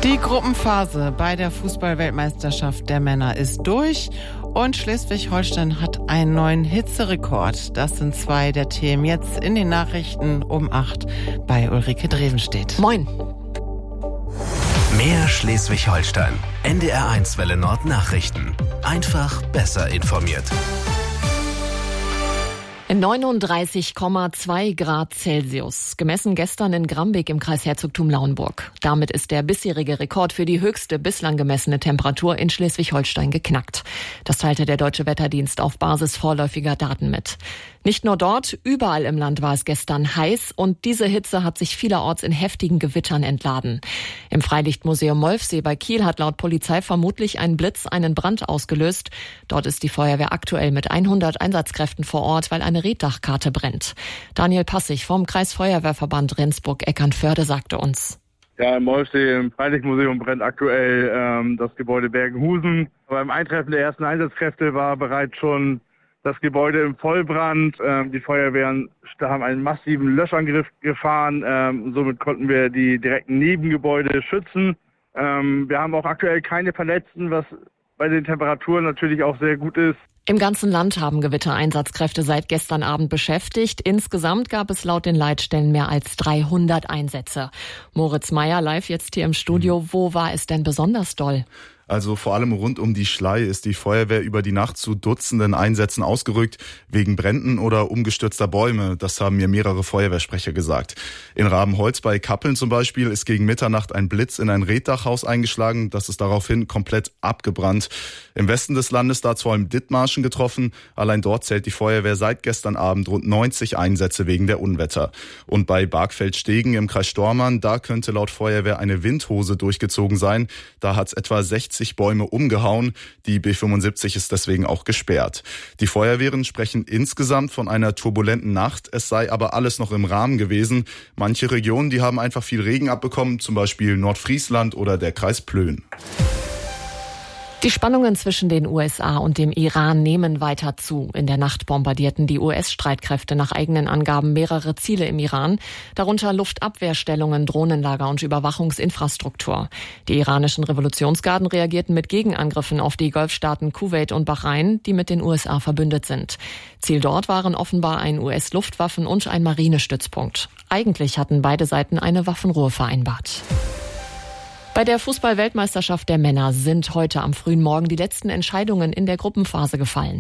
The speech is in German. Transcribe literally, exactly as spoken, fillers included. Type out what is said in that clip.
Die Gruppenphase bei der Fußball-Weltmeisterschaft der Männer ist durch und Schleswig-Holstein hat einen neuen Hitzerekord. Das sind zwei der Themen jetzt in den Nachrichten um acht bei Ulrike Drevenstedt. Moin. Mehr Schleswig-Holstein. N D R eins Welle Nord Nachrichten. Einfach besser informiert. neununddreißig Komma zwei Grad Celsius, gemessen gestern in Grambeck im Kreis Herzogtum Lauenburg. Damit ist der bisherige Rekord für die höchste bislang gemessene Temperatur in Schleswig-Holstein geknackt. Das teilte der Deutsche Wetterdienst auf Basis vorläufiger Daten mit. Nicht nur dort, überall im Land war es gestern heiß und diese Hitze hat sich vielerorts in heftigen Gewittern entladen. Im Freilichtmuseum Molfsee bei Kiel hat laut Polizei vermutlich ein Blitz einen Brand ausgelöst. Dort ist die Feuerwehr aktuell mit hundert Einsatzkräften vor Ort, weil eine Reetdachkarte brennt. Daniel Passig vom Kreisfeuerwehrverband Rendsburg-Eckernförde sagte uns. Ja, im Molfsee im Freilichtmuseum brennt aktuell ähm, das Gebäude Bergenhusen. Beim Eintreffen der ersten Einsatzkräfte war bereits schon das Gebäude im Vollbrand. Ähm, die Feuerwehren haben einen massiven Löschangriff gefahren. Ähm, somit konnten wir die direkten Nebengebäude schützen. Ähm, wir haben auch aktuell keine Verletzten, was bei den Temperaturen natürlich auch sehr gut ist. Im ganzen Land haben Gewittereinsatzkräfte seit gestern Abend beschäftigt. Insgesamt gab es laut den Leitstellen mehr als dreihundert Einsätze. Moritz Meyer live jetzt hier im Studio. Wo war es denn besonders doll? Also vor allem rund um die Schlei ist die Feuerwehr über die Nacht zu Dutzenden Einsätzen ausgerückt, wegen Bränden oder umgestürzter Bäume. Das haben mir mehrere Feuerwehrsprecher gesagt. In Rabenholz bei Kappeln zum Beispiel ist gegen Mitternacht ein Blitz in ein Reetdachhaus eingeschlagen. Das ist daraufhin komplett abgebrannt. Im Westen des Landes da vor allem Dithmarschen getroffen. Allein dort zählt die Feuerwehr seit gestern Abend rund neunzig Einsätze wegen der Unwetter. Und bei Bargfeld-Stegen im Kreis Stormarn, da könnte laut Feuerwehr eine Windhose durchgezogen sein. Da hat es etwa sechzig Bäume umgehauen. Die B fünfundsiebzig ist deswegen auch gesperrt. Die Feuerwehren sprechen insgesamt von einer turbulenten Nacht. Es sei aber alles noch im Rahmen gewesen. Manche Regionen, die haben einfach viel Regen abbekommen, zum Beispiel Nordfriesland oder der Kreis Plön. Die Spannungen zwischen den U S A und dem Iran nehmen weiter zu. In der Nacht bombardierten die U S-Streitkräfte nach eigenen Angaben mehrere Ziele im Iran, darunter Luftabwehrstellungen, Drohnenlager und Überwachungsinfrastruktur. Die iranischen Revolutionsgarden reagierten mit Gegenangriffen auf die Golfstaaten Kuwait und Bahrain, die mit den U S A verbündet sind. Ziel dort waren offenbar ein U S-Luftwaffen- und ein Marinestützpunkt. Eigentlich hatten beide Seiten eine Waffenruhe vereinbart. Bei der Fußball-Weltmeisterschaft der Männer sind heute am frühen Morgen die letzten Entscheidungen in der Gruppenphase gefallen.